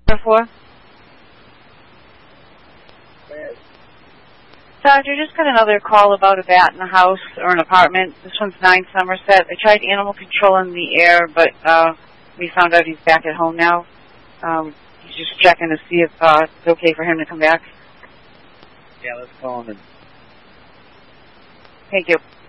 for? Doctor, just got another call about a bat in the house or an apartment. This one's 9 Somerset. I tried animal control in the air, but we found out he's back at home now. He's just checking to see if it's okay for him to come back. Yeah, let's call him in. Thank you.